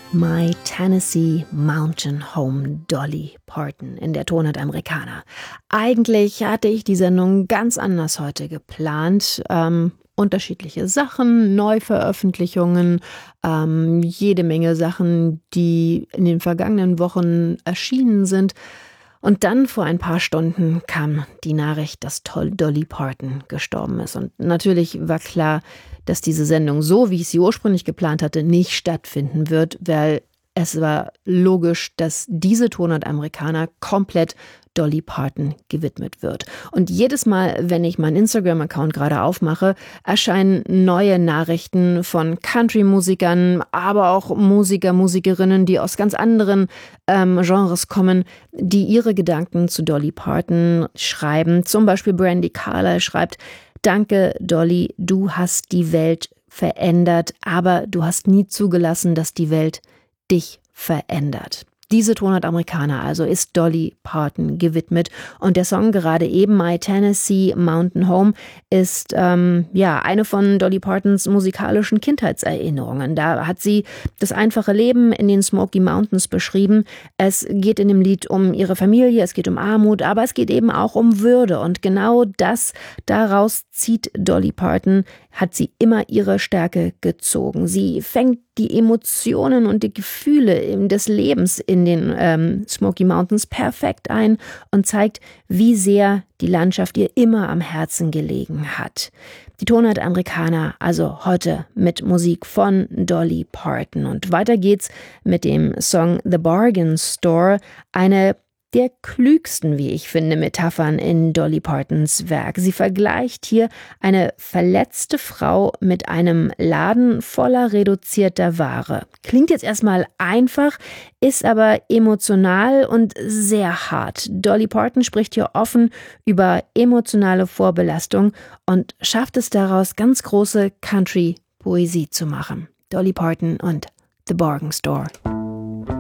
My Tennessee Mountain Home, Dolly Parton in der Tonart Americana. Eigentlich hatte ich die Sendung ganz anders heute geplant. Unterschiedliche Sachen, Neuveröffentlichungen, jede Menge Sachen, die in den vergangenen Wochen erschienen sind. Und dann vor ein paar Stunden kam die Nachricht, dass Dolly Parton gestorben ist. Und natürlich war klar, dass diese Sendung, so wie ich sie ursprünglich geplant hatte, nicht stattfinden wird, weil es war logisch, dass diese Tonart Americana komplett Dolly Parton gewidmet wird. Und jedes Mal, wenn ich meinen Instagram-Account gerade aufmache, erscheinen neue Nachrichten von Country-Musikern, aber auch Musiker, Musikerinnen, die aus ganz anderen Genres kommen, die ihre Gedanken zu Dolly Parton schreiben. Zum Beispiel Brandi Carlile schreibt: Danke, Dolly, du hast die Welt verändert, aber du hast nie zugelassen, dass die Welt dich verändert. Diese Tonart Americana also ist Dolly Parton gewidmet und der Song gerade eben, My Tennessee Mountain Home, ist eine von Dolly Partons musikalischen Kindheitserinnerungen. Da hat sie das einfache Leben in den Smoky Mountains beschrieben. Es geht in dem Lied um ihre Familie, es geht um Armut, aber es geht eben auch um Würde und genau das, daraus zieht Dolly Parton, hat sie immer ihre Stärke gezogen. Sie fängt die Emotionen und die Gefühle des Lebens in den Smoky Mountains perfekt ein und zeigt, wie sehr die Landschaft ihr immer am Herzen gelegen hat. Die Tonart Americana, also heute mit Musik von Dolly Parton. Und weiter geht's mit dem Song The Bargain Store, eine der klügsten, wie ich finde, Metaphern in Dolly Partons Werk. Sie vergleicht hier eine verletzte Frau mit einem Laden voller reduzierter Ware. Klingt jetzt erstmal einfach, ist aber emotional und sehr hart. Dolly Parton spricht hier offen über emotionale Vorbelastung und schafft es daraus, ganz große Country-Poesie zu machen. Dolly Parton und The Bargain Store.